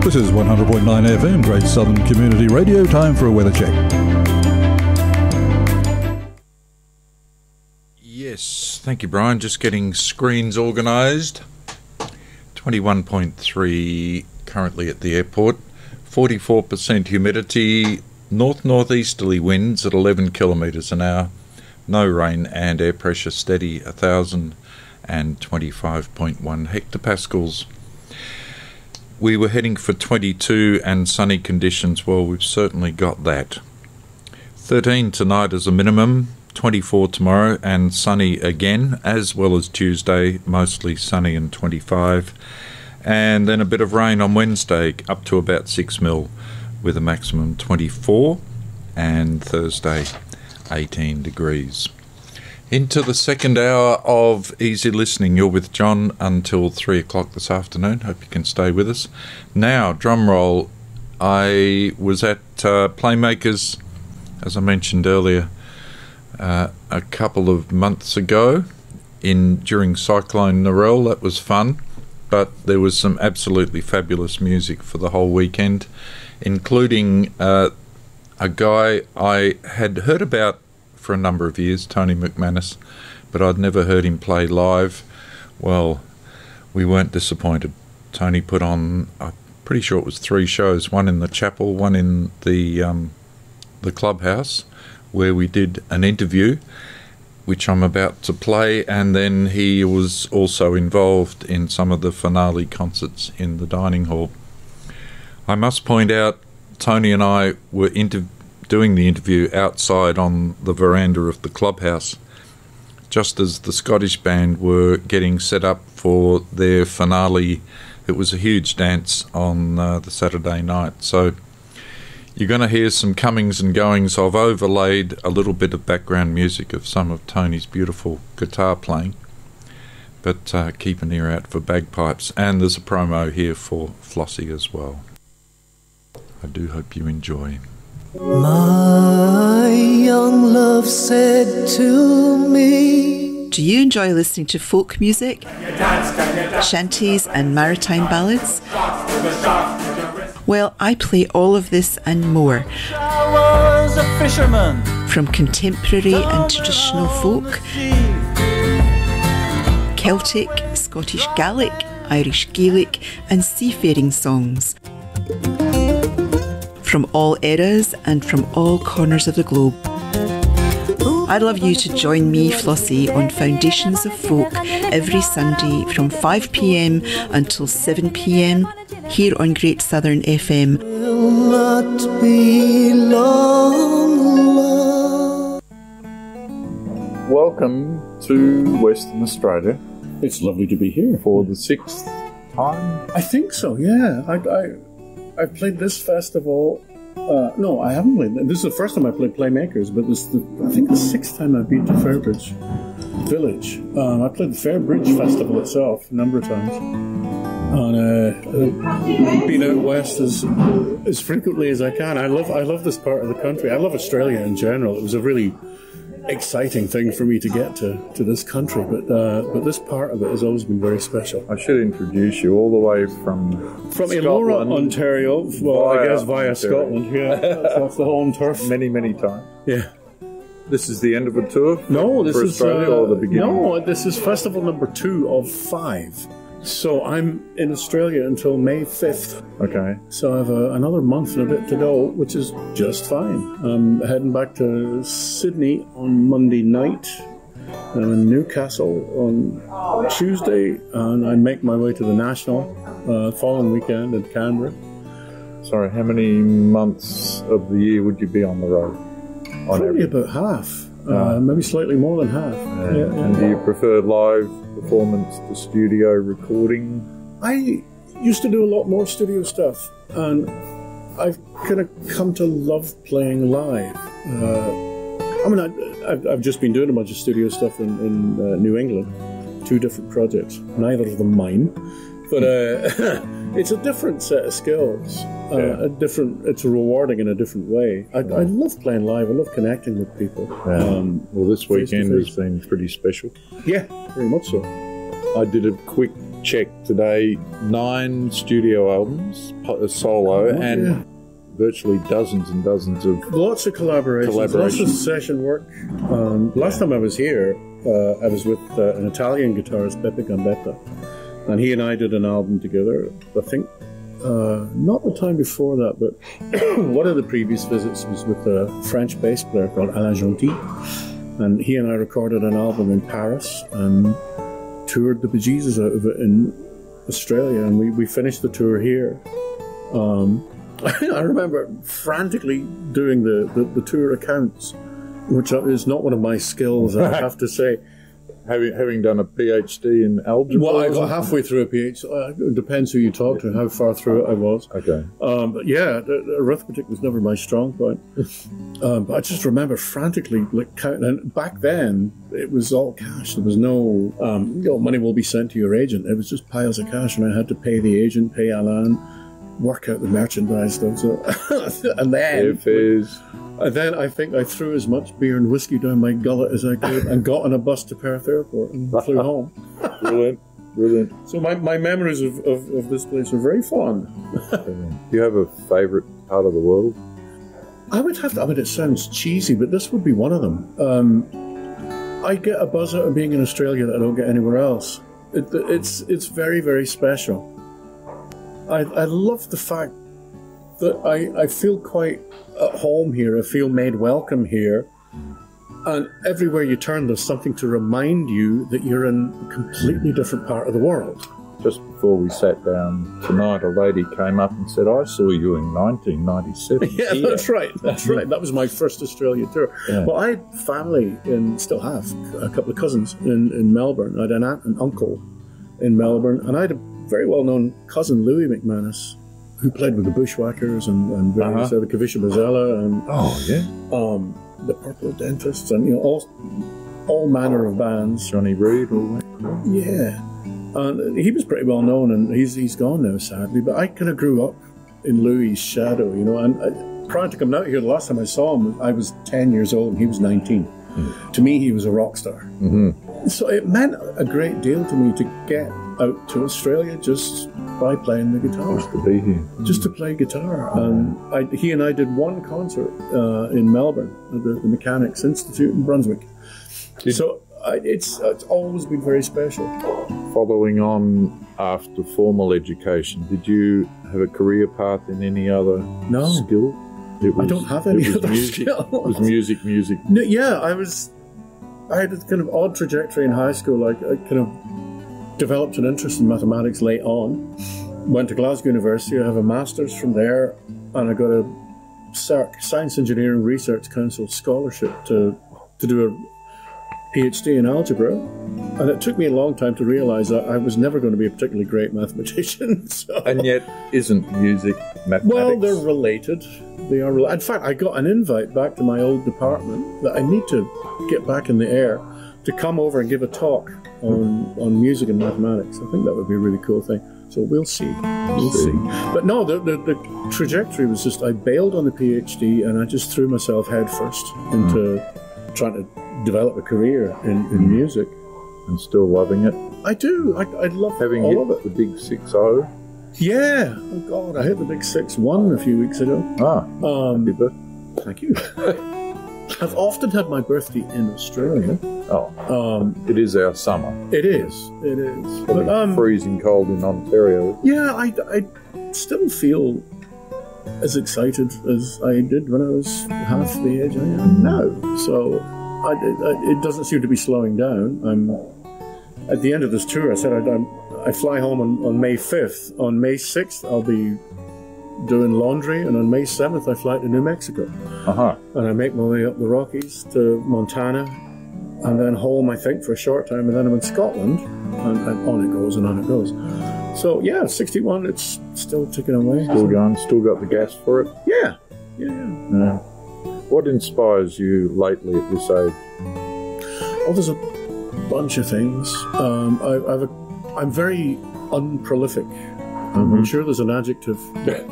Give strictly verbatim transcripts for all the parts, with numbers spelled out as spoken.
This is one hundred point nine F M, Great Southern Community Radio. Time for a weather check. Yes, thank you, Brian. Just getting screens organised. twenty-one point three currently at the airport. forty-four percent humidity. North-northeasterly winds at eleven kilometres an hour. No rain and air pressure steady, one thousand twenty-five point one hectopascals. We were heading for twenty-two and sunny conditions. Well, we've certainly got that. thirteen tonight as a minimum, twenty-four tomorrow and sunny again, as well as Tuesday, mostly sunny and twenty-five. And then a bit of rain on Wednesday, up to about six mil, with a maximum twenty-four, and Thursday eighteen degrees. Into the second hour of Easy Listening. You're with John until three o'clock this afternoon. Hope you can stay with us. Now, drum roll. I was at uh, Playmakers, as I mentioned earlier, uh, a couple of months ago in during Cyclone Narelle. That was fun, but there was some absolutely fabulous music for the whole weekend, including uh, a guy I had heard about for a number of years, Tony McManus, but I'd never heard him play live. Well, we weren't disappointed. Tony put on, I'm pretty sure it was three shows, one in the chapel, one in the um, the clubhouse, where we did an interview, which I'm about to play, and then he was also involved in some of the finale concerts in the dining hall. I must point out, Tony and I were inter- doing the interview outside on the veranda of the clubhouse, just as the Scottish band were getting set up for their finale. It was a huge dance on uh, the Saturday night. So you're going to hear some comings and goings. I've overlaid a little bit of background music of some of Tony's beautiful guitar playing, but uh, keep an ear out for bagpipes. And there's a promo here for Flossie as well. I do hope you enjoy. My young love said to me. Do you enjoy listening to folk music, shanties and maritime ballads? Well, I play all of this and more. I was a fisherman. From contemporary and traditional folk, Celtic, Scottish Gaelic, Irish Gaelic and seafaring songs. From all eras and from all corners of the globe. I'd love you to join me, Flossie, on Foundations of Folk every Sunday from five p m until seven p m here on Great Southern F M. Will not be long, long. Welcome to Western Australia. It's lovely to be here. For the sixth time? I think so, yeah. I, I, I've played this festival. Uh, no, I haven't played. This is the first time I played Playmakers, but this is the, I think the sixth time I've been to Fairbridge Village. Um, I played the Fairbridge Festival itself a number of times. And uh, I've been out west as as frequently as I can. I love I love this part of the country. I love Australia in general. It was a really exciting thing for me to get to, to this country, but uh, but this part of it has always been very special. I should introduce you all the way from from Scotland, Elora, Ontario. Well, via I guess via Ontario. Scotland. Yeah, that's, that's the home turf. Many, many times. Yeah. This is the end of a tour. For, no, this for is Australia uh, or the beginning. No, this is festival number two of five. So I'm in Australia until May fifth. Okay. So I have a, another month and a bit to go, which is just fine. I'm heading back to Sydney on Monday night. I'm in Newcastle on Tuesday, and I make my way to the National uh, following weekend in Canberra. Sorry, how many months of the year would you be on the road? On Probably average? about half, Ah. uh, maybe slightly more than half. Uh, Yeah, and yeah. do you prefer live performance to studio recording? I used to do a lot more studio stuff, and I've kind of come to love playing live. Uh, I mean, I, I've, I've just been doing a bunch of studio stuff in, in uh, New England, two different projects, neither of them mine, but uh, it's a different set of skills. Uh, Yeah. a different, it's rewarding in a different way. I, I love playing live. I love connecting with people. Yeah. Um, Well, this face to weekend face. has been pretty special. yeah, very much so. I did a quick checked today, nine studio albums, po- solo, Oh, and yeah. virtually dozens and dozens of... Lots of collaborations, lots of Collaborations. session work. Um, last time I was here, uh, I was with uh, an Italian guitarist, Pepe Gambetta, and he and I did an album together. I think uh, not the time before that, but one of the previous visits was with a French bass player called Alain Gentil, and he and I recorded an album in Paris and toured the bejesus out of it in Australia, and we, we finished the tour here. Um, I remember frantically doing the, the, the tour accounts, which is not one of my skills, I have to say. Having, having done a PhD in algebra? Well, I got halfway through a PhD. Uh, it depends who you talk to, how far through it I was. Okay. Um, but yeah, the, the arithmetic was never my strong point. um, but I just remember frantically like counting. And back then, it was all cash. There was no, um, you know, money will be sent to your agent. It was just piles of cash, and I had to pay the agent, pay Alain, work out the merchandise stuff. So, and then, Airfares. and then I think I threw as much beer and whiskey down my gullet as I could, and got on a bus to Perth Airport and flew home. Brilliant. Brilliant. So my, my memories of, of, of this place are very fond. Do you have a favourite part of the world? I would have to, I mean, it sounds cheesy, but this would be one of them. Um, I get a buzz out of being in Australia that I don't get anywhere else. It, it's it's very, very special. I, I love the fact that I, I feel quite at home here. I feel made welcome here. And everywhere you turn, there's something to remind you that you're in a completely different part of the world. Just before we sat down tonight, a lady came up and said, I saw you in nineteen ninety-seven. Yeah, here." that's right. That's right. That was my first Australia tour. Yeah. Well, I had family, and still have, a couple of cousins in, in Melbourne. I had an aunt and uncle in Melbourne, and I had a very well-known cousin, Louis McManus, who played with the Bushwhackers and, and various Uh-huh. other Kavisha Mazzella and Oh, yeah. um, the Purple Dentists, and you know all all manner of bands. Johnny Reed, all that. Yeah, and he was pretty well known, and he's he's gone now, sadly. But I kind of grew up in Louis' shadow, you know. And I, prior to coming out here, the last time I saw him, I was ten years old, and he was nineteen. Mm. To me, he was a rock star. Mm-hmm. So it meant a great deal to me to get out to Australia just by playing the guitar. Nice to be here. Just to play guitar. And I, he and I did one concert uh, in Melbourne at the, the Mechanics Institute in Brunswick. Did- so I, it's it's always been very special. Following on after formal education, did you have a career path in any other No. skill? It I don't have any it was other music. skills. It was music, music. No, yeah, I was. I had a kind of odd trajectory in high school. Like I kind of developed an interest in mathematics late on. Went to Glasgow University. I have a master's from there, and I got a C E R C, Science Engineering Research Council scholarship to to do a PhD in algebra. And it took me a long time to realise that I was never going to be a particularly great mathematician. So. And yet, isn't music mathematics? Well, they're related. They are. Rel- in fact, I got an invite back to my old department that I need to get back in the air to come over and give a talk on on music and mathematics. I think that would be a really cool thing. So we'll see. We'll see. But no, the, the the trajectory was just I bailed on the PhD and I just threw myself headfirst into mm. trying to develop a career in, in music. And still loving it. I do. I, I love Having all hit of it. the big six oh. Yeah. Oh God, I hit the big six one a few weeks ago. Ah, Um, happy birthday. Thank you. I've often had my birthday in Australia. Oh, Um, it is our summer. it is. It is. Probably But, um, freezing cold in Ontario. yeah, I, I still feel as excited as I did when I was half the age I am now. So I, I, it doesn't seem to be slowing down. I'm at the end of this tour. I said I'd, I'm, I fly home on, on May fifth. On May sixth, I'll be doing laundry, and on May seventh, I fly to New Mexico. Uh-huh. And I make my way up the Rockies to Montana, and then home, I think, for a short time, and then I'm in Scotland, and, and on it goes and on it goes. So, yeah, sixty-one, it's still ticking away. Still going, still got the gas for it. Yeah, yeah, yeah. Yeah. What inspires you lately at this age? Oh, there's a bunch of things. Um, I, I've a, I'm very unprolific. Mm-hmm. I'm sure there's an adjective that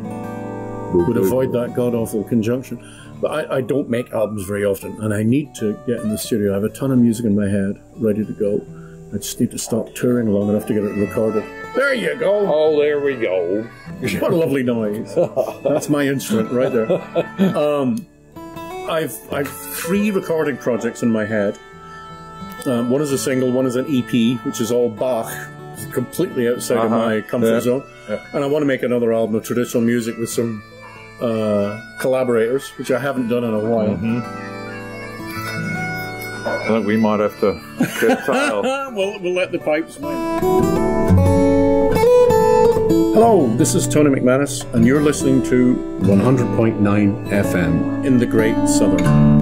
would avoid that god-awful conjunction. But I, I don't make albums very often, and I need to get in the studio. I have a ton of music in my head, ready to go. I just need to stop touring long enough to get it recorded. There you go. Oh, there we go. What a lovely noise. That's my instrument right there. Um, I've I've three recording projects in my head. Um, one is a single, one is an E P, which is all Bach, completely outside Uh-huh. of my comfort Yeah. zone. Yeah. And I want to make another album of traditional music with some uh, collaborators, which I haven't done in a while. Mm-hmm. I think we might have to curtail. we'll, we'll let the pipes win. Hello, this is Tony McManus, and you're listening to one hundred point nine F M in the Great Southern.